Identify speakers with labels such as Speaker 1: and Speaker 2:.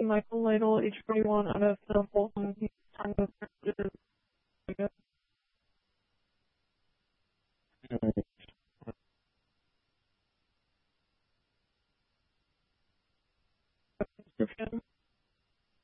Speaker 1: Michael Lytle, H41 out of the Folsom Time of description.